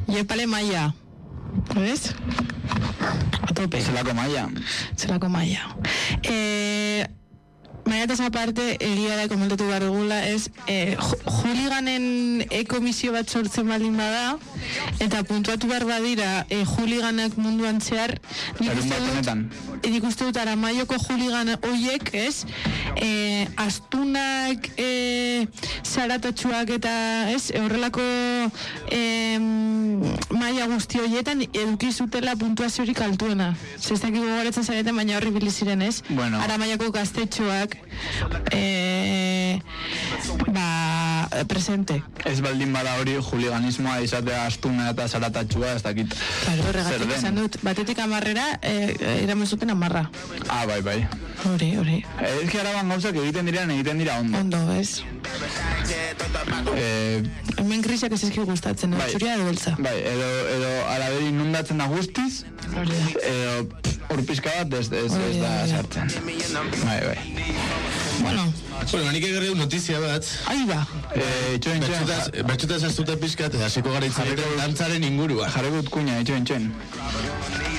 Iepale maia. ¿Ves? A tope. Zelako maia. Zelako maia. Maiataz aparte, egia da komentatu behar dugula, ez, juliganen komisio bat sortzen baldin bada, eta puntuatu behar badira juliganak munduan zehar, nik uste dut Aramaioko juligan oiek, ez, astunak, zaratatxuak eta, ez, horrelako maila guzti horietan edukizutela puntuaziorik altuena. Zestak gogoratzen zareten, baina horri biliziren, ez? Bueno. Aramaioko gaztetxoak presente. Ez baldin bada hori juliganismoa izatea astuna eta zaratatxua, ez dakit. Claro, regatik esan dut, batetik 10 eramen zuten 10. Bai. Hori. Ez ki Araban gauzak egiten dira ondo. Ondo, ez? Hemen krisiak ez ezki gustatzen, txuria edo beltza. Bai, edo alaberi inundatzen da guztiz, edo urpizka bat ez da sartzen. Bai. Bueno, nik egarri notizia bat. Ahi ba. Bertxutaz astuta pizkat, hasiko gara itzaleko dantzaren ingurua. Jarregut kuña, itxoen.